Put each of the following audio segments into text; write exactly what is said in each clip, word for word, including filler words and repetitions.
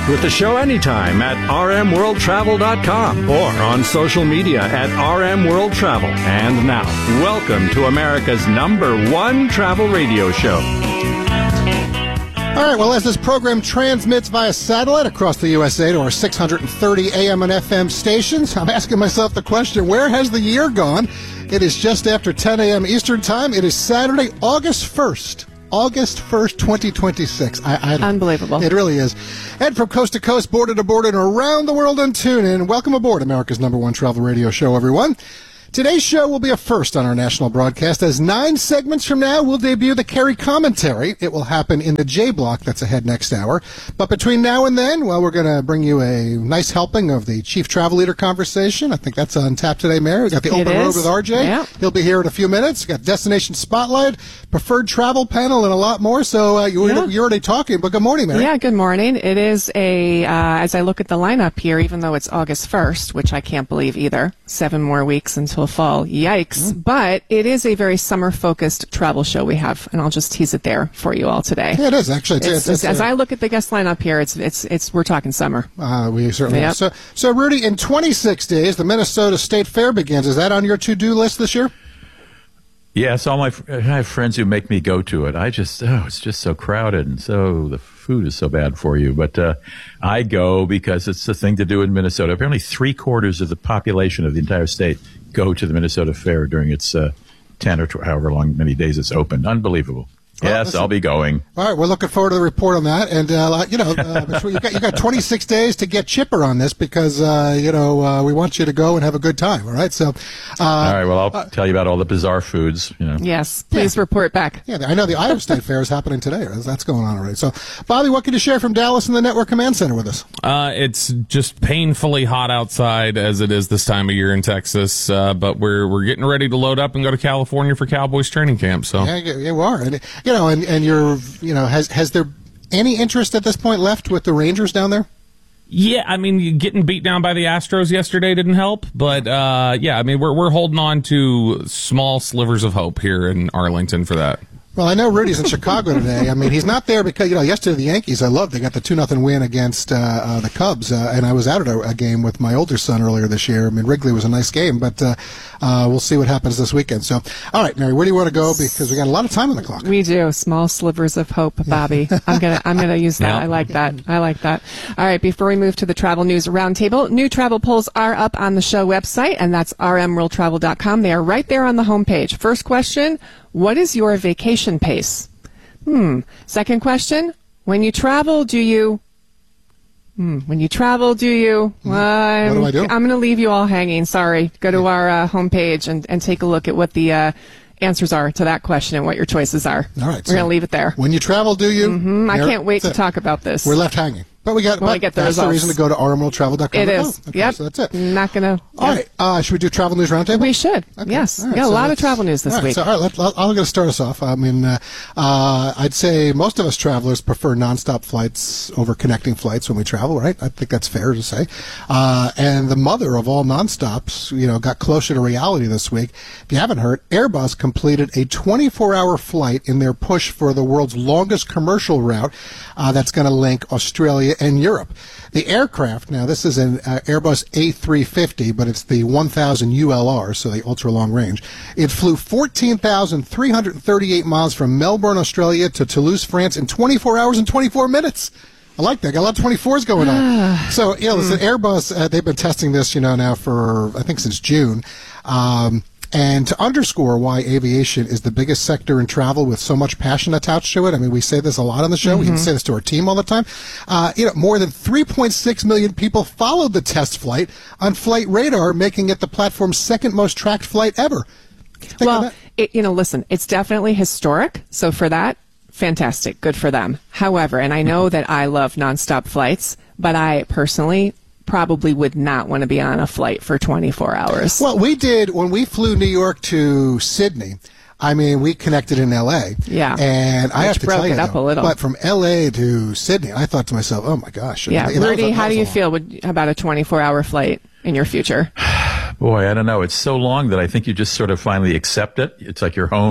with the show anytime at r m world travel dot com or on social media at r m world travel. And now, welcome to America's number one travel radio show. All right, well, as this program transmits via satellite across the U S A to our six hundred thirty A M and F M stations, I'm asking myself the question, where has the year gone? It is just after ten A M Eastern Time. It is Saturday, August first. August first, twenty twenty-six. I, I Unbelievable. It really is. And from coast to coast, border to border, and around the world on TuneIn, welcome aboard America's number one travel radio show, everyone. Today's show will be a first on our national broadcast, as nine segments from now we'll debut the Kerry Commentary. It will happen in the J Block that's ahead next hour. But between now and then, well, we're going to bring you a nice helping of the Chief Travel Leader conversation. I think that's on tap today, Mary. We've got the It Open is. Road with R J. Yeah. He'll be here in a few minutes. We've got Destination Spotlight, Preferred Travel Panel, and a lot more. So uh, you, Yeah. you're already talking, but good morning, Mary. Yeah, good morning. It is a, uh, as I look at the lineup here, even though it's August first, which I can't believe either, seven more weeks until fall. Yikes. Mm-hmm. But it is a very summer-focused travel show we have, and I'll just tease it there for you all today. Yeah, it is, actually. It's, It's, it's, it's, as uh, I look at the guest lineup here, it's it's it's we're talking summer. Uh, we certainly Yep. are. So, so, Rudy, in twenty-six days, the Minnesota State Fair begins. Is that on your to-do list this year? Yes, all my I have friends who make me go to it. I just oh, it's just so crowded and so the food is so bad for you. But uh, I go because it's the thing to do in Minnesota. Apparently, three quarters of the population of the entire state go to the Minnesota Fair during its uh, ten or twelve, however long many days it's open. Unbelievable. Well, yes, listen. I'll be going. All right, we're looking forward to the report on that, and uh, you know, uh, between- you got you got twenty-six days to get Chipper on this because uh, you know uh, we want you to go and have a good time. All right, so uh, All right, well, I'll tell you about all the bizarre foods. You know. Yes, please report back. yeah, I know the Iowa State Fair is happening today. That's going on already. So, Bobby, what can you share from Dallas and the Network Command Center with us? Uh, it's just painfully hot outside as it is this time of year in Texas, uh, but we're we're getting ready to load up and go to California for Cowboys training camp. So Yeah, you, you are, and you know, and and you're, you know, has has there any interest at this point left with the Rangers down there? yeah, I mean, getting beat down by the Astros yesterday didn't help, but uh, yeah, I mean, we're we're holding on to small slivers of hope here in Arlington for that. Well, I know Rudy's in Chicago today. I mean, he's not there because, you know, yesterday the Yankees, I loved, they got the two nothing win against uh, uh, the Cubs, uh, and I was out at a, a game with my older son earlier this year. I mean, Wrigley was a nice game, but uh, uh, we'll see what happens this weekend. So, all right, Mary, where do you want to go? Because we got a lot of time on the clock. We do. Small slivers of hope, Bobby. I'm gonna I'm gonna use that. Yeah. I like that. I like that. All right, before we move to the travel news roundtable, new travel polls are up on the show website, and that's r m world travel dot com. They are right there on the homepage. First question, what is your vacation pace? Hmm. Second question, when you travel, do you Hmm. When you travel, do you? Well, I'm, What do I do? I'm going to leave you all hanging. Sorry. Go to our uh, homepage and, and take a look at what the uh, answers are to that question and what your choices are. All right. We're so going to leave it there. When you travel, do you? Mm, I Mary, can't wait to that's it. talk about this. We're left hanging. But we got, When but we get the that's the results. reason to go to r m world travel dot com. It is. Okay, Yep. So that's it. Not going to. All right. Uh, should we do travel news roundtable? We should. Okay. Yes. All right, We got a so lot of let's- travel news this all right, week. So, all right, let, let, I'm going to start us off. I mean, uh, uh, I'd say most of us travelers prefer nonstop flights over connecting flights when we travel, right? I think that's fair to say. Uh, and the mother of all nonstops, you know, got closer to reality this week. If you haven't heard, Airbus completed a twenty-four hour flight in their push for the world's longest commercial route uh, that's going to link Australia and Europe. The aircraft, now this is an uh, Airbus A three fifty, but it's the one thousand U L R, so the ultra long range. It flew fourteen thousand three hundred thirty-eight miles from Melbourne, Australia to Toulouse, France in twenty-four hours and twenty-four minutes. I like that. Got a lot of twenty-fours going on. So, you know, listen, Airbus, uh, they've been testing this, you know, now for, I think, since June. Um, And to underscore why aviation is the biggest sector in travel with so much passion attached to it, I mean, we say this a lot on the show. We even say this to our team all the time. Uh, you know, more than three point six million people followed the test flight on Flight Radar, making it the platform's second most tracked flight ever. Think of Well, that. it, you know, listen, it's definitely historic. So for that, fantastic. Good for them. However, and I know that I love nonstop flights, but I personally probably would not want to be on a flight for twenty-four hours. Well, we did when we flew New York to Sydney. I mean, we connected in L A. Yeah. And I Which have to broke tell you, it up though, a little. but from L A to Sydney, I thought to myself, oh my gosh. yeah. You know, that was Rudy, a- how that do was you a long- feel with, about a twenty-four hour flight in your future? Boy, I don't know. It's so long that I think you just sort of finally accept it. It's like you're home.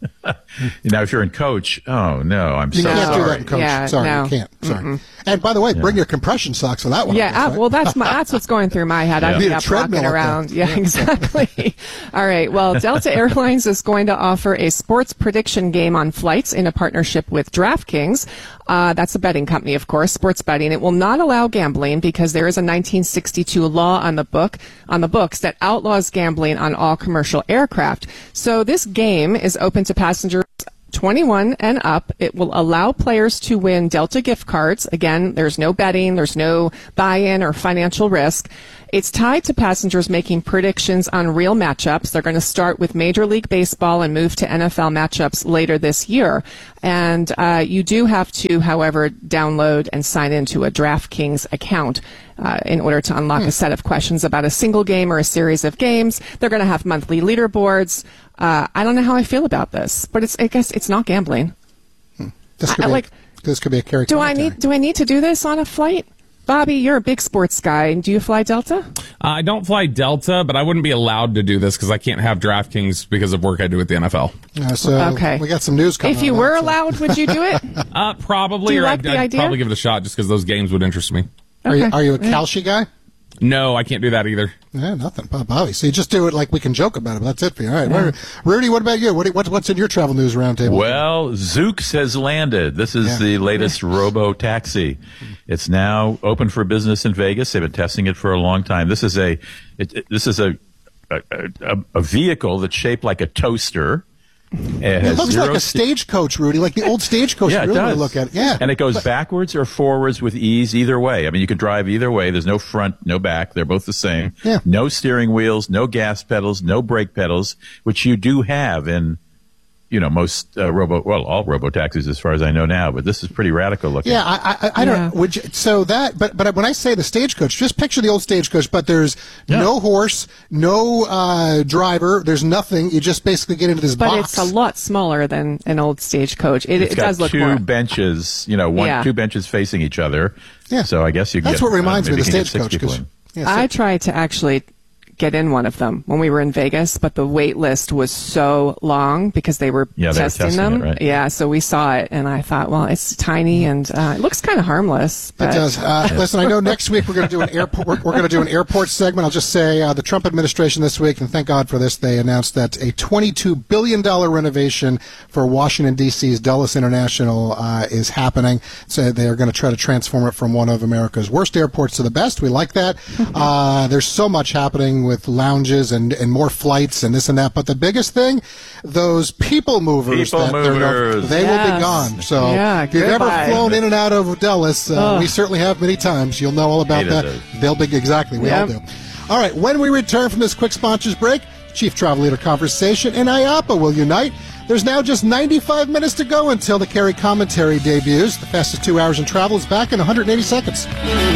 Now, if you're in coach, oh no, I'm You so can't sorry. do that in coach. Yeah, sorry, no. you can't. Sorry. And by the way, bring your compression socks for that one. Yeah, I guess, uh, right? well, that's my, that's what's going through my head. Yeah. I'd Need be a up treadmill rocking up there. around. Yeah, exactly. All right. Well, Delta Airlines is going to offer a sports prediction game on flights in a partnership with DraftKings. Uh, that's a betting company, of course, sports betting. It will not allow gambling because there is a nineteen sixty-two law on the book on the books that outlaws gambling on all commercial aircraft. So this game is open to passengers twenty-one and up. It will allow players to win Delta gift cards. Again, there's no betting, there's no buy-in or financial risk. It's tied to passengers making predictions on real matchups. They're going to start with Major League Baseball and move to N F L matchups later this year. And uh, you do have to, however, download and sign into a DraftKings account uh, in order to unlock a set of questions about a single game or a series of games. They're going to have monthly leaderboards. Uh, I don't know how I feel about this, but it's I guess it's not gambling. This could I- be like- a, this could be a carry. Do I need do I need to do this on a flight? Bobby, you're a big sports guy. Do you fly Delta? Uh, I don't fly Delta, but I wouldn't be allowed to do this because I can't have DraftKings because of work I do with the N F L. Uh, so Okay. we got some news coming. If you on were that, so- allowed, would you do it? Uh, probably, Do you or like I'd, the I'd idea? probably give it a shot just because those games would interest me. Are you, Okay. are you a Kalshi guy? No, I can't do that either. Yeah, nothing. Bob- Bobby. So you just do it like we can joke about it, but that's it for you. All right. Rudy, what about you? What, what, what's in your travel news roundtable? Well, Zoox has landed. This is Yeah. the latest robo taxi. It's now open for business in Vegas. They've been testing it for a long time. This is a it, it- this is a a, a a vehicle that's shaped like a toaster. It, It has looks zero like a sta- stagecoach, Rudy, like the old stagecoach. Yeah, you it really does. look at it. Yeah. And it goes backwards or forwards with ease either way. I mean, you can drive either way. There's no front, no back. They're both the same. Yeah. No steering wheels, no gas pedals, no brake pedals, which you do have in, you know, most uh, robo, well, all robo taxis as far as I know now, but this is pretty radical looking. Yeah, I, I, I don't. Yeah. Would you, so that, but but when I say the stagecoach, just picture the old stagecoach. But there's Yeah. no horse, no uh, driver. There's nothing. You just basically get into this But box. it's a lot smaller than an old stagecoach. It, It's it got does look two more. benches, you know, one, Yeah. two benches facing each other. Yeah. So I guess you can That's get, what reminds uh, me maybe of the you can get six stagecoach. people 'cause- in. yeah, so- I tried to actually get in one of them when we were in Vegas, but the wait list was so long because they were Yeah, they were testing testing them. it, right? Yeah, so we saw it, and I thought, well, it's tiny and uh, it looks kind of harmless. It But does. Uh, listen, I know next week we're going to do an airport. We're, we're going to do an airport segment. I'll just say uh, the Trump administration this week, and thank God for this, they announced that a twenty-two billion dollars renovation for Washington D C's Dulles International uh, is happening. So they are going to try to transform it from one of America's worst airports to the best. We like that. Uh, there's so much happening with lounges and, and more flights and this and that. But the biggest thing, those people movers, People that they're no- movers. they will be Yes. gone. So Yeah, if you've ever goodbye. flown in and out of Dulles, uh, we certainly have many times. You'll know all about Hated that. it. They'll be exactly. We all Yep. do. All right. When we return from this quick sponsors break, Chief Travel Leader Conversation and I A P A will unite. There's now just ninety-five minutes to go until the Carry Commentary debuts. The fastest two hours in travel is back in one hundred eighty seconds.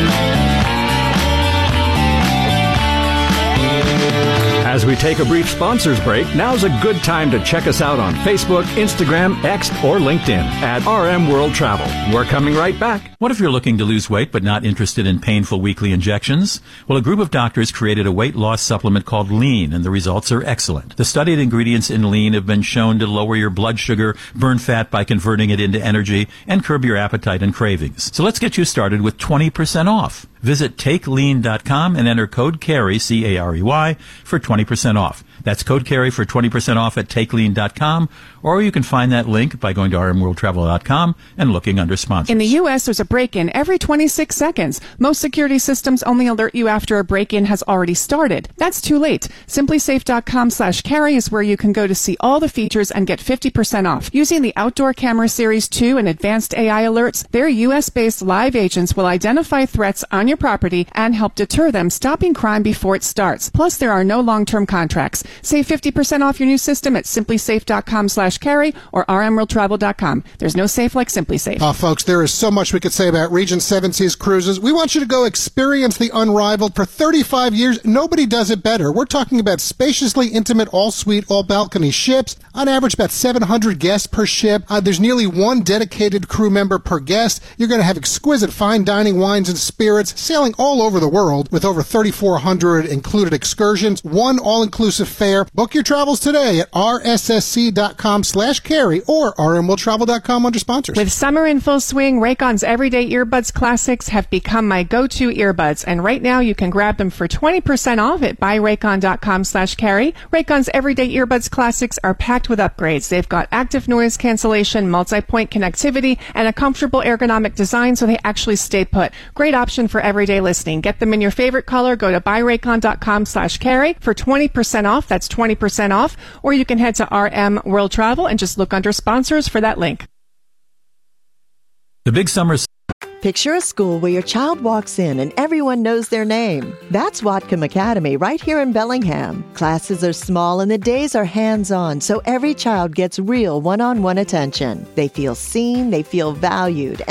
As we take a brief sponsors break, now's a good time to check us out on Facebook, Instagram, X, or LinkedIn at R M World Travel. We're coming right back. What if you're looking to lose weight but not interested in painful weekly injections? Well, a group of doctors created a weight loss supplement called Lean, and the results are excellent. The studied ingredients in Lean have been shown to lower your blood sugar, burn fat by converting it into energy, and curb your appetite and cravings. So let's get you started with twenty percent off. Visit take lean dot com and enter code CARRY, C A R E Y, for twenty percent off. That's code CARRY for twenty percent off at take lean dot com, or you can find that link by going to r m world travel dot com and looking under sponsors. in the U S, there's a break-in every twenty-six seconds. Most security systems only alert you after a break-in has already started. That's too late. simply safe dot com slash carry is where you can go to see all the features and get fifty percent off. Using the Outdoor Camera Series two and advanced A I alerts, their U S-based live agents will identify threats on your property and help deter them, stopping crime before it starts. Plus, there are no long-term contracts. Save fifty percent off your new system at simply safe dot com slash carry or r m world travel dot com. There's no safe like Simply Safe. Uh, folks, there is so much we could say about Regent Seven Seas Cruises. We want you to go experience the unrivaled. For thirty-five years, nobody does it better. We're talking about spaciously intimate, all-suite, all-balcony ships. On average, about seven hundred guests per ship. Uh, there's nearly one dedicated crew member per guest. You're going to have exquisite fine dining, wines, and spirits, sailing all over the world with over thirty-four hundred included excursions, one all-inclusive fare. Book your travels today at rssc.com slash carry or rmworldtravel dot com under sponsors. With summer in full swing, Raycon's Everyday Earbuds Classics have become my go-to earbuds, and right now you can grab them for twenty percent off at buyraycon.com slash carry. Raycon's Everyday Earbuds Classics are packed with upgrades. They've got active noise cancellation, multi-point connectivity, and a comfortable ergonomic design so they actually stay put. Great option for everyday listening. Get them in your favorite color. Go to buyraycon.com slash carry for twenty percent off. That's twenty percent off. Or you can head to R M World Travel and just look under sponsors for that link. The big summer. Picture a school where your child walks in and everyone knows their name. That's Whatcom Academy right here in Bellingham. Classes are small and the days are hands-on, so every child gets real one-on-one attention. They feel seen, they feel valued,